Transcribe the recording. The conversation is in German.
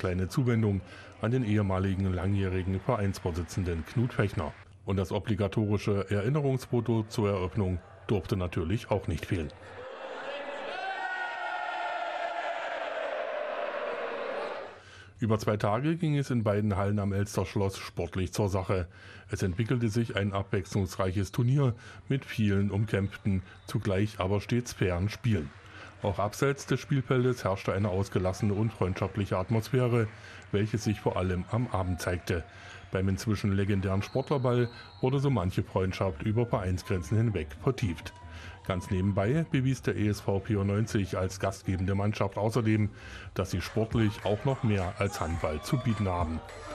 kleine Zuwendung an den ehemaligen langjährigen Vereinsvorsitzenden Knut Fechner. Und das obligatorische Erinnerungsfoto zur Eröffnung durfte natürlich auch nicht fehlen. Über 2 Tage ging es in beiden Hallen am Elsterschloss sportlich zur Sache. Es entwickelte sich ein abwechslungsreiches Turnier mit vielen umkämpften, zugleich aber stets fairen Spielen. Auch abseits des Spielfeldes herrschte eine ausgelassene und freundschaftliche Atmosphäre, welche sich vor allem am Abend zeigte. Beim inzwischen legendären Sportlerball wurde so manche Freundschaft über Vereinsgrenzen hinweg vertieft. Ganz nebenbei bewies der ESV 94 als gastgebende Mannschaft außerdem, dass sie sportlich auch noch mehr als Handball zu bieten haben.